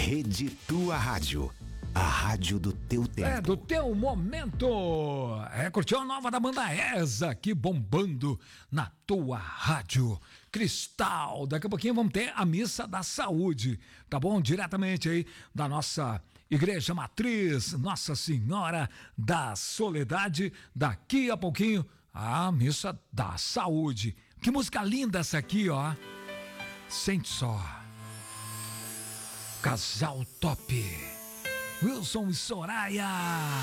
Rede Tua Rádio. A rádio do teu tempo. É, do teu momento. Curtiu a nova da banda ESA aqui bombando na tua rádio. Cristal. Daqui a pouquinho vamos ter a Missa da Saúde, tá bom? Diretamente aí da nossa Igreja Matriz, Nossa Senhora da Soledade. Daqui a pouquinho, a Missa da Saúde. Que música linda essa aqui, ó. Sente só. Casal top. Wilson e Soraya.